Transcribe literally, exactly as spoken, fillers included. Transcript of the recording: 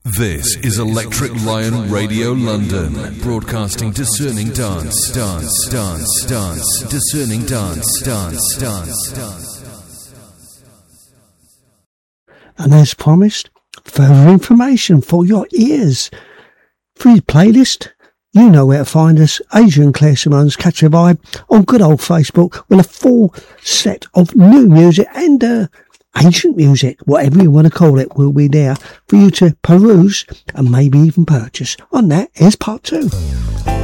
This is Electric Lion Radio London, broadcasting discerning dance, dance, dance, dance, discerning dance, dance, dance, dance. And as promised, further information for your ears. Free playlist. You know where to find us. Adrian Claire Simone's Catch a Vibe on good old Facebook with a full set of new music and uh, ancient music, whatever you want to call it, will be there for you to peruse and maybe even purchase. On that, here's part two.